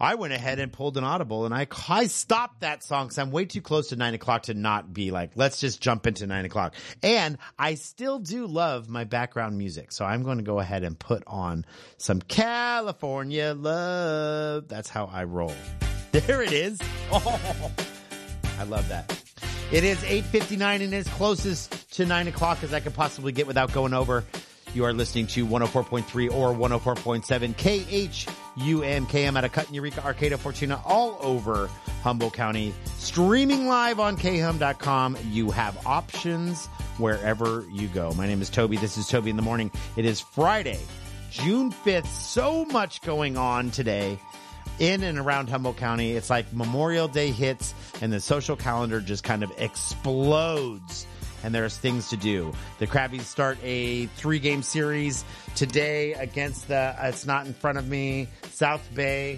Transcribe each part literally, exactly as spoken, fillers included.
I went ahead and pulled an audible, and I, I stopped that song because I'm way too close to nine o'clock to not be like, let's just jump into nine o'clock. And I still do love my background music, so I'm going to go ahead and put on some California Love. That's how I roll. There it is. Oh, I love that. It is eight fifty-nine and as closest to nine o'clock as I could possibly get without going over. You are listening to one oh four point three or one oh four point seven K H U M K M out of Cut, Eureka, Arcata, Fortuna, all over Humboldt County. Streaming live on K H U M dot com. You have options wherever you go. My name is Toby. This is Toby in the Morning. It is Friday, June fifth. So much going on today in and around Humboldt County. It's like Memorial Day hits and the social calendar just kind of explodes. And there's things to do. The Crabbies start a three-game series today against the, uh, it's not in front of me, South Bay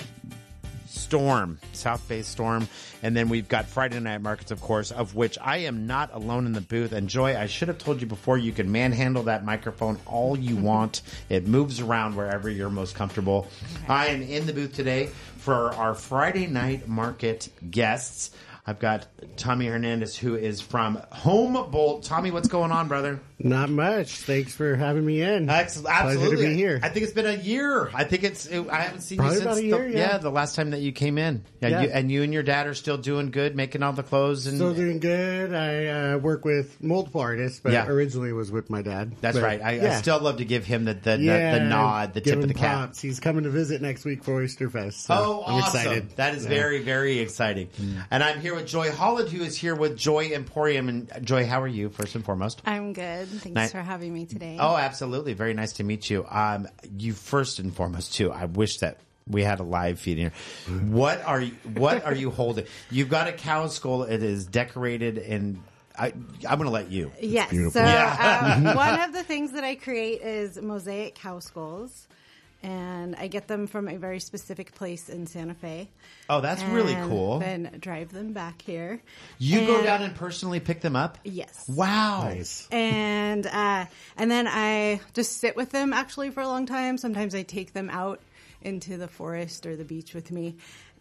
Storm. South Bay Storm. And then we've got Friday Night Markets, of course, of which I am not alone in the booth. And Joy, I should have told you before, you can manhandle that microphone all you want. It moves around wherever you're most comfortable. Okay. I am in the booth today for our Friday Night Market guests. I've got Tommy Hernandez, who is from Humboldt. Tommy, what's going on, brother? Not much. Thanks for having me in. Absolutely. Pleasure to be here. I think it's been a year. I think it's. It, I haven't seen Probably you since about a year, the, yeah. yeah, the last time that you came in. Yeah, yeah. You, and you and your dad are still doing good, making all the clothes and still doing good. I uh, work with multiple artists, but yeah. originally was with my dad. That's but, right. I, yeah. I still love to give him the the, yeah, the, the nod, the tip of the cap. Props. He's coming to visit next week for Oysterfest. So oh, I'm awesome! excited. That is yeah. very, very exciting. Mm. And I'm here with Joy Holland, who is here with Joy Emporium. And Joy, how are you? First and foremost, I'm good. Thanks nice. for having me today. Oh, absolutely. Very nice to meet you. Um, you first and foremost too. I wish that we had a live feed here. What are you, what are you holding? You've got a cow skull. It is decorated and I, I'm going to let you. Yes. So yeah. um, one of the things that I create is mosaic cow skulls. And I get them from a very specific place in Santa Fe. Oh, that's really cool. Then drive them back here. You and, go down and personally pick them up? Yes. Wow. Nice. And uh, and then I just sit with them actually for a long time. Sometimes I take them out into the forest or the beach with me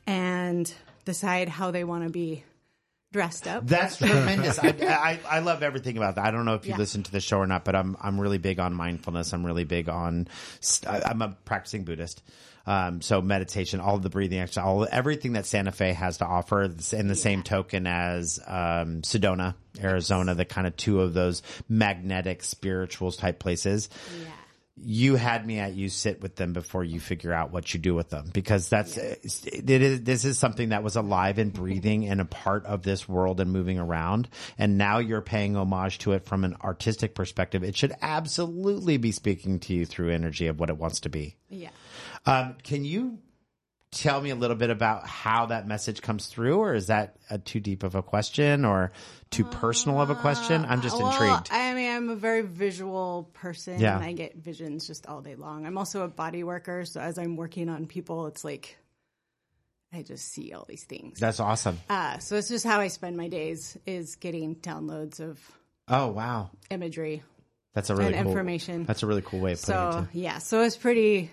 and decide how they want to be dressed up. That's tremendous. I, I I love everything about that. I don't know if you yeah. listen to the show or not, but I'm I'm really big on mindfulness. I'm really big on. I'm a practicing Buddhist, um, so meditation, all of the breathing exercise, all everything that Santa Fe has to offer, in the yeah. same token as um, Sedona, Arizona, the kind of two of those magnetic spirituals type places. Yeah. You had me at you sit with them before you figure out what you do with them, because that's yes. it is this is something that was alive and breathing and a part of this world and moving around, and now you're paying homage to it from an artistic perspective. It should absolutely be speaking to you through energy of what it wants to be. Yeah. Um, can you tell me a little bit about how that message comes through, or is that a too deep of a question or too personal of a question? I'm just well, intrigued. I mean, I'm a very visual person. Yeah. And I get visions just all day long. I'm also a body worker. So as I'm working on people, it's like I just see all these things. That's awesome. Uh, so it's just how I spend my days, is getting downloads of oh wow imagery. That's a really and cool, information. That's a really cool way of putting so, it. So yeah, so it's pretty...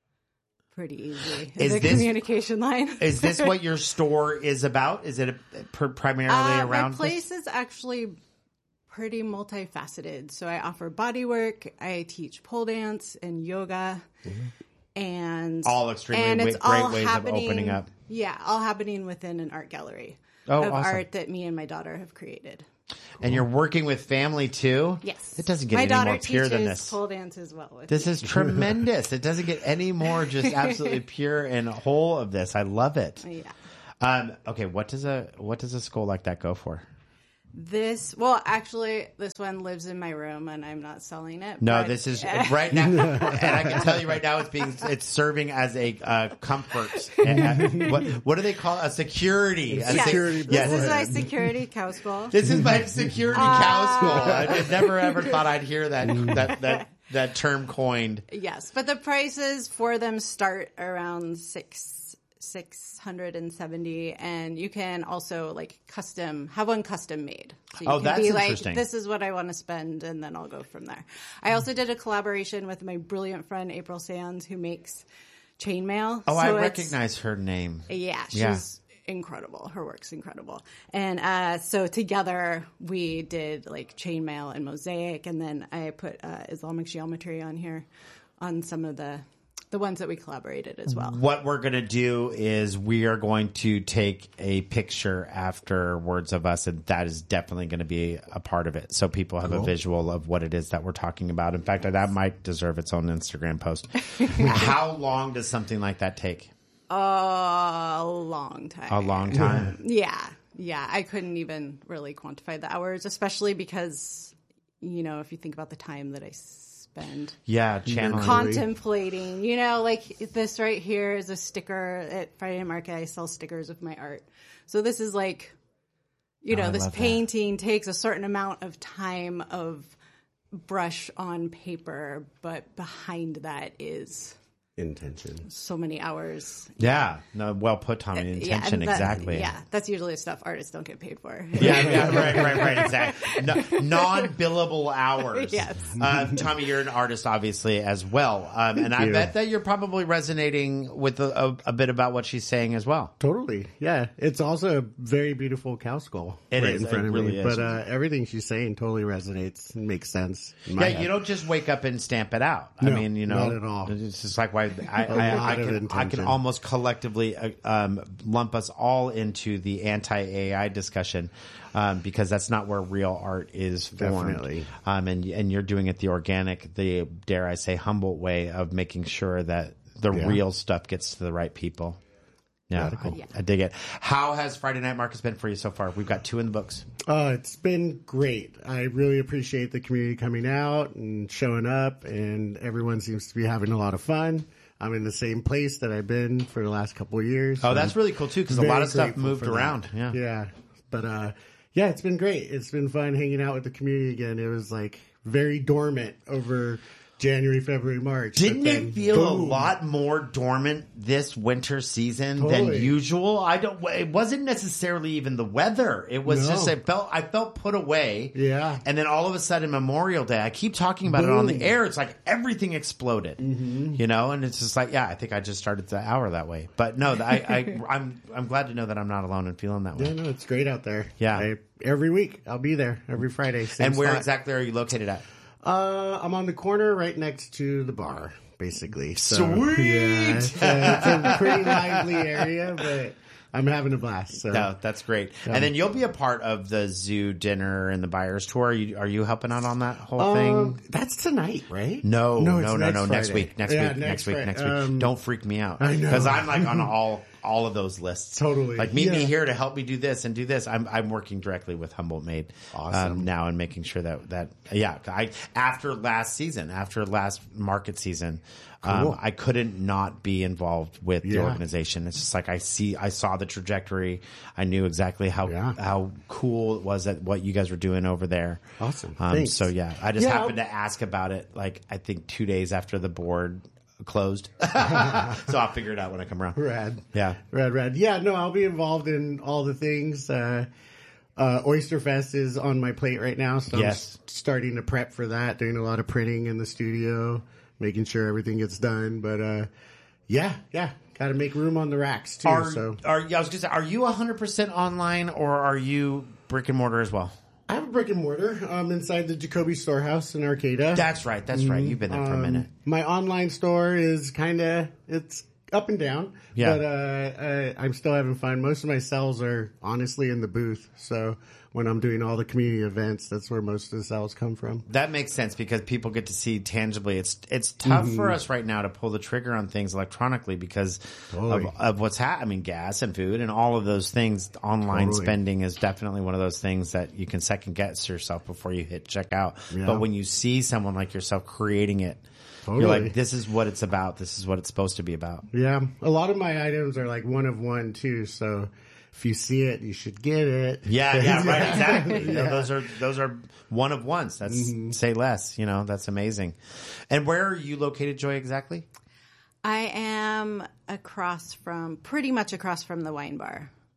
Pretty easy. Is the this, communication line. Is this what your store is about? Is it a, pr- primarily uh, around my place this? is actually pretty multifaceted. So I offer body work, I teach pole dance and yoga, mm-hmm. and all extremely and it's great all ways of opening up. Yeah, all happening within an art gallery oh, of awesome. art that me and my daughter have created. And you're working with family too? Yes. It doesn't get my any more pure than this. My daughter teaches pole dance as well. With this me. is tremendous. It doesn't get any more just absolutely pure and whole of this. I love it. Yeah. Um, okay, what does a what does a skull like that go for? This, well, actually, this one lives in my room, and I'm not selling it. No, but, this is right now, and I can tell you right now, it's being it's serving as a uh, comfort. And, what what do they call it? A security? A yes. security. This yes. is my security cow skull. This is my security uh, cow skull. I never ever thought I'd hear that that that that term coined. Yes, but the prices for them start around six. six hundred seventy, and you can also like custom have one custom made. So you oh, can that's be like, interesting. This is what I want to spend, and then I'll go from there. I also did a collaboration with my brilliant friend April Sands, who makes chainmail. Oh, So I it's- recognize her name. Yeah, she's Yeah. incredible. Her work's incredible. And uh, so together we did like chainmail and mosaic, and then I put uh, Islamic geometry on here on some of the the ones that we collaborated as well. What we're going to do is we are going to take a picture afterwards of us, and that is definitely going to be a part of it. So people have a visual of what it is that we're talking about. In fact, that might deserve its own Instagram post. How long does something like that take? A long time. A long time. Yeah. Yeah. I couldn't even really quantify the hours, especially because, you know, if you think about the time that I spend Yeah, channeling. contemplating, you know, like this right here is a sticker at Friday Night Market. I sell stickers of my art. So this is like, you know, Oh, I this love that. painting takes a certain amount of time of brush on paper, but behind that is Intention. so many hours. Yeah, no, well put, Tommy. Intention, and that- exactly. Yeah, that's usually stuff artists don't get paid for. Yeah, yeah, right, right, right, exactly. No, non-billable hours. Yes. Um, Tommy, you're an artist, obviously, as well. Um, and I you. bet that you're probably resonating with a, a, a bit about what she's saying as well. Totally. Yeah. It's also a very beautiful cow skull It right is. in front It of really me. is. But uh, everything she's saying totally resonates and makes sense. in my Yeah, head. you don't just wake up and stamp it out. I No, mean, you know, not at all. It's just like why I, A I, I lot of can I intention. can almost collectively uh, um, lump us all into the anti-A I discussion um, because that's not where real art is formed. Definitely. Um, and and you're doing it the organic, the dare I say humble way of making sure that the Yeah. real stuff gets to the right people. Yeah, I, I dig it. How has Friday Night Markets been for you so far? We've got two in the books. Uh, it's been great. I really appreciate the community coming out and showing up, and everyone seems to be having a lot of fun. I'm in the same place that I've been for the last couple of years. Oh, that's really cool too because a Very lot of stuff grateful moved for that. around. Yeah. Yeah. But, uh, yeah, it's been great. It's been fun hanging out with the community again. It was like very dormant over January, February, March. Didn't but it then, feel a boom. lot more dormant this winter season than Totally. usual? I don't. It wasn't necessarily even the weather. It was No. just I felt I felt put away. Yeah. And then all of a sudden, Memorial Day. I keep talking about it on the Boom. air. It's like everything exploded. Mm-hmm. You know, and it's just like, yeah, I think I just started the hour that way. But no, I, I I'm I'm glad to know that I'm not alone in feeling that way. Yeah, no, it's great out there. Yeah. I, every week I'll be there every Friday. Same And where spot. exactly are you located at? Uh, I'm on the corner right next to the bar, basically. So, Sweet! Yeah, it's, uh, it's a pretty lively area, but I'm having a blast. So. No, that's great. And then you'll be a part of the zoo dinner and the buyers tour. Are you, are you helping out on that whole Um, thing? that's tonight, right? No, no, it's no, no, next Next Friday. week, next Yeah, week, next week, Friday. next week. Um, Don't freak me out. I know. Because I'm like on all all of those lists. Totally. Like meet me Yeah. here to help me do this and do this. I'm I'm working directly with Humboldt Made Awesome. um, now and making sure that that yeah. I after last season, after last market season. Cool. Um, I couldn't not be involved with the Yeah. organization. It's just like I see, I saw the trajectory. I knew exactly how Yeah. how cool it was that what you guys were doing over there. Awesome. Um, Thanks. so yeah, I just Yeah, happened to ask about it. Like I think two days after the board closed, so I'll figure it out when I come around. Rad. Yeah. Rad, rad. Yeah, no, I'll be involved in all the things. Uh, uh, Oyster Fest is on my plate right now, so Yes. I'm s- starting to prep for that, doing a lot of printing in the studio, making sure everything gets done. But, uh, yeah, yeah, got to make room on the racks too. Are so are yeah, I was gonna say, are you one hundred percent online or are you brick and mortar as well? I have a brick and mortar. I'm inside the Jacoby Storehouse in Arcata. That's right. That's right. You've been there for a Um, minute. My online store is kind of, it's up and down. Yeah. But uh, uh, I'm still having fun. Most of my sales are honestly in the booth. So when I'm doing all the community events, that's where most of the sales come from. That makes sense because people get to see tangibly. It's it's tough Mm-hmm. for us right now to pull the trigger on things electronically because Totally. of, of what's happening. I mean, gas and food and all of those things. Online Totally. spending is definitely one of those things that you can second guess yourself before you hit checkout. Yeah. But when you see someone like yourself creating it, Totally. you're like, this is what it's about. This is what it's supposed to be about. Yeah. A lot of my items are like one of one too. So if you see it, you should get it. Yeah, yeah, right, exactly. You know, Yeah. those are those are one of ones. That's say less. You know, that's amazing. And where are you located, Joy? Exactly. I am across from, pretty much across from the wine bar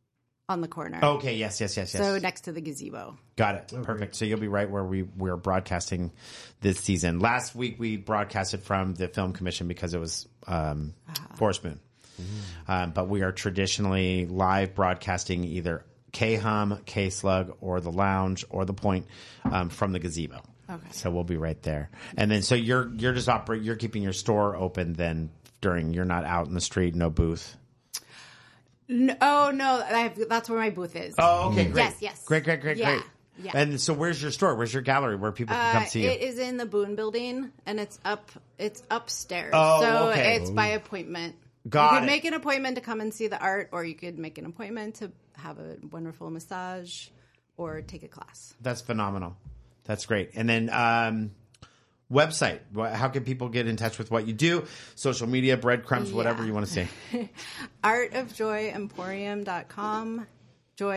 on the corner. Okay, yes, yes, yes, yes. So next to the gazebo. Got it. Okay. Perfect. So you'll be right where we we're broadcasting this season. Last week we broadcasted from the Film Commission because it was um, ah. Forest Moon. Mm-hmm. Um, but we are traditionally live broadcasting either K-Hum, K-Slug, or the Lounge, or the Point um, from the gazebo. Okay. So we'll be right there. And then so you're you're just operate you're keeping your store open then during you're not out in the street, no booth. No, oh no, I have, that's where my booth is. Oh, okay, great. Yes, yes. Great, great, great, yeah, great. Yeah. And so where's your store? Where's your gallery where people can come uh, see you? It is in the Boone Building, and it's up it's upstairs. Oh, so okay. it's by appointment. Got you could it. make an appointment to come and see the art, or you could make an appointment to have a wonderful massage or take a class. That's phenomenal. That's great. And then um, website. How can people get in touch with what you do? Social media, breadcrumbs, yeah. whatever you want to say. art of joy emporium dot com